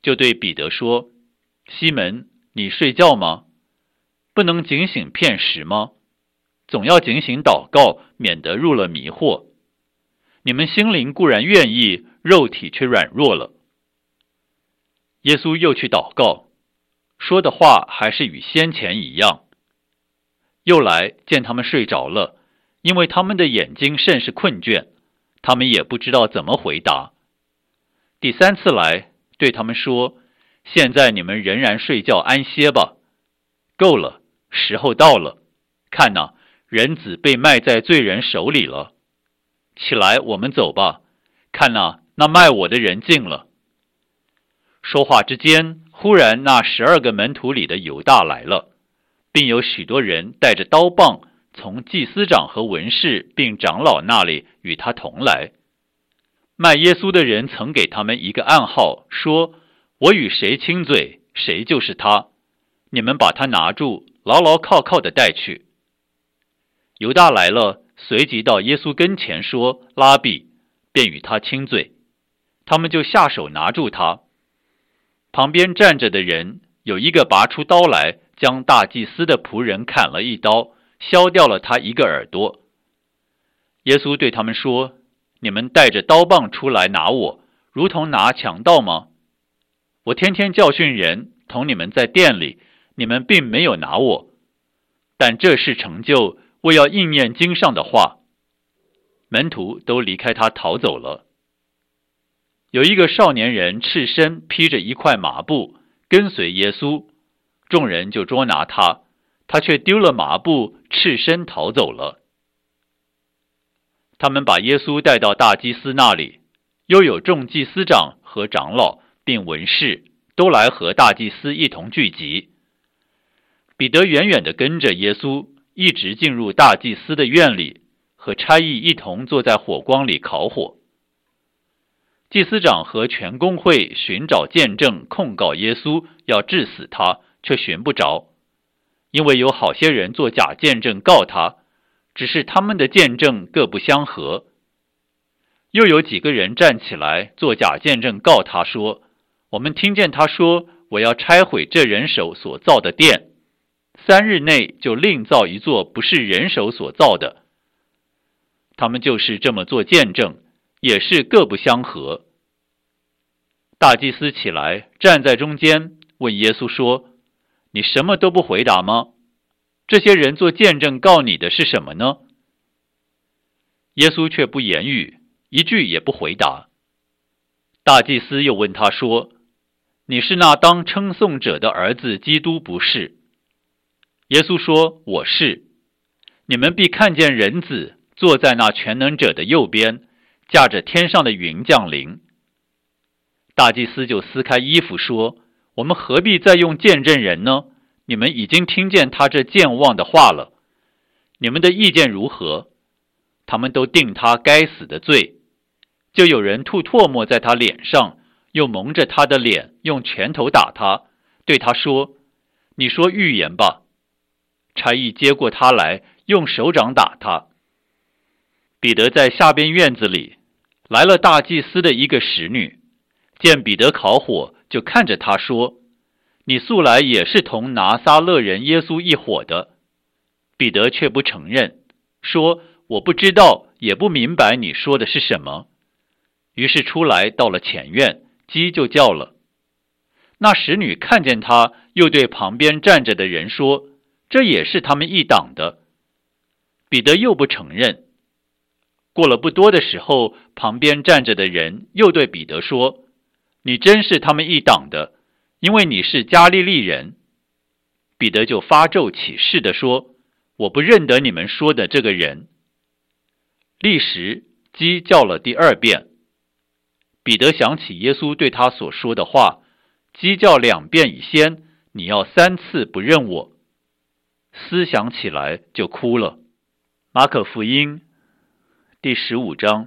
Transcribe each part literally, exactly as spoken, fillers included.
就对彼得说：西门，你睡觉吗？不能警醒片时吗？总要警醒祷告，免得入了迷惑。你们心灵固然愿意，肉体却软弱了。耶稣又去祷告，说的话还是与先前一样。又来见他们睡着了，因为他们的眼睛甚是困倦，他们也不知道怎么回答。第三次来，对他们说：现在你们仍然睡觉安歇吧，够了，时候到了。看哪，人子被卖在罪人手里了。起来，我们走吧。看哪，那卖我的人进了。说话之间，忽然那十二个门徒里的犹大来了，并有许多人带着刀棒从祭司长和文士并长老那里与他同来。卖耶稣的人曾给他们一个暗号，说：我与谁亲嘴，谁就是他。你们把他拿住，牢牢靠靠地带去。犹大来了，随即到耶稣跟前说：拉比，便与他亲嘴。他们就下手拿住他。旁边站着的人有一个拔出刀来，将大祭司的仆人砍了一刀，削掉了他一个耳朵。耶稣对他们说：你们带着刀棒出来拿我，如同拿强盗吗？我天天教训人，同你们在店里，你们并没有拿我。但这事成就，为要应验经上的话。门徒都离开他逃走了。有一个少年人赤身披着一块麻布，跟随耶稣，众人就捉拿他，他却丢了麻布，赤身逃走了。他们把耶稣带到大祭司那里，又有众祭司长和长老并文士都来和大祭司一同聚集。彼得远远地跟着耶稣，一直进入大祭司的院里，和差役一同坐在火光里烤火。祭司长和全公会寻找见证控告耶稣，要治死他，却寻不着，因为有好些人做假见证告他，只是他们的见证各不相合。又有几个人站起来做假见证告他说：我们听见他说，我要拆毁这人手所造的殿，三日内就另造一座不是人手所造的。他们就是这么做见证，也是各不相合。大祭司起来站在中间，问耶稣说：你什么都不回答吗？这些人做见证告你的是什么呢？耶稣却不言语，一句也不回答。大祭司又问他说：你是那当称颂者的儿子基督不是？耶稣说：我是。你们必看见人子坐在那全能者的右边，驾着天上的云降临。大祭司就撕开衣服说：我们何必再用见证人呢？你们已经听见他这健忘的话了，你们的意见如何？他们都定他该死的罪。就有人吐唾沫在他脸上，又蒙着他的脸，用拳头打他，对他说：你说预言吧。差役接过他来，用手掌打他。彼得在下边院子里，来了大祭司的一个使女，见彼得烤火，就看着他说：你素来也是同拿撒勒人耶稣一伙的。彼得却不承认，说：我不知道，也不明白你说的是什么。于是出来到了前院，鸡就叫了。那使女看见他，又对旁边站着的人说：这也是他们一党的。彼得又不承认。过了不多的时候，旁边站着的人又对彼得说：你真是他们一党的，因为你是加利利人。彼得就发咒起誓地说：我不认得你们说的这个人。立时鸡叫了第二遍。彼得想起耶稣对他所说的话：鸡叫两遍以先，你要三次不认我。思想起来就哭了。马可福音第十五章。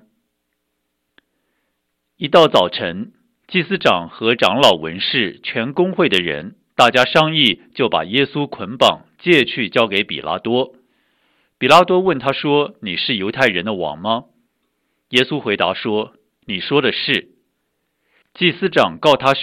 一到早晨，祭司长和长老文士全公会的人，大家商议，就把耶稣捆绑借去交给比拉多。比拉多问他说：你是犹太人的王吗？耶稣回答说：你说的是。祭司长告他